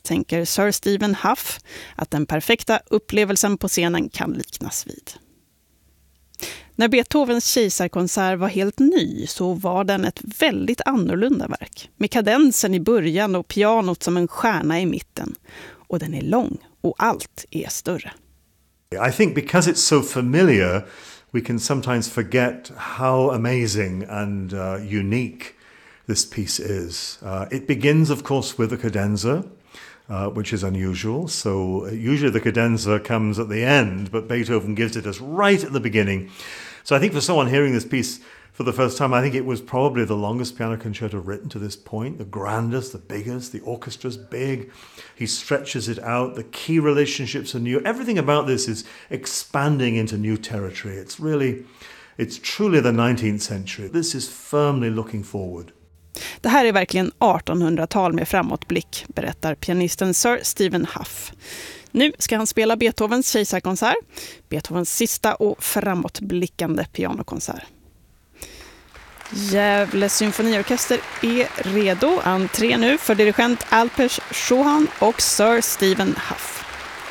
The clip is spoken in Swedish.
tänker Sir Stephen Huff att den perfekta upplevelsen på scenen kan liknas vid. När Beethovens kejsarkonsert var helt ny så var den ett väldigt annorlunda verk. Med kadensen i början och pianot som en stjärna i mitten. Och den är lång och allt är större. I think because it's so familiar, we can sometimes forget how amazing and unique this piece is. It begins, of course, with a cadenza, which is unusual. So usually the cadenza comes at the end, but Beethoven gives it us right at the beginning. So I think for someone hearing this piece for the first time, I think it was probably the longest piano concerto written to this point, the grandest, the biggest, the orchestra's big. He stretches it out, the key relationships are new. Everything about this is expanding into new territory. It's truly the 19th century. This is firmly looking forward. Det här är verkligen 1800-tal med framåtblick, berättar pianisten Sir Stephen Huff. Nu ska han spela Beethovens kejsarkonsert, Beethovens sista och framåtblickande pianokonsert. Gävle symfoniorkester är redo. Entré nu för dirigent Alpers Schuhan och Sir Stephen Huff.